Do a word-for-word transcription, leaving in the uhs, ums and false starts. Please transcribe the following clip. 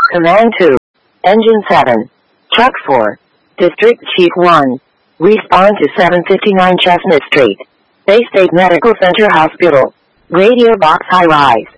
Command two. Engine seven. Truck four. District Chief one. Respond to seven fifty-nine Chestnut Street. Bay State Medical Center Hospital. Radio Box High Rise.